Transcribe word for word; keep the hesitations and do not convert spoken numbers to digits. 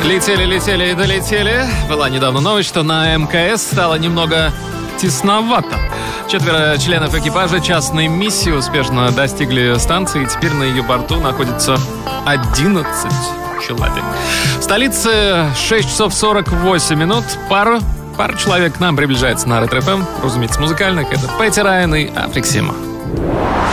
Летели, летели и долетели. Была недавно новость, что на МКС стало немного тесновато. Четверо членов экипажа частной миссии успешно достигли станции, и теперь на ее борту находится одиннадцать человек. В столице шесть часов сорок восемь минут. Пара, пара человек к нам приближается на Ретро-ФМ. Разумеется, музыкальных. Это Петти Райан и Африк Сима.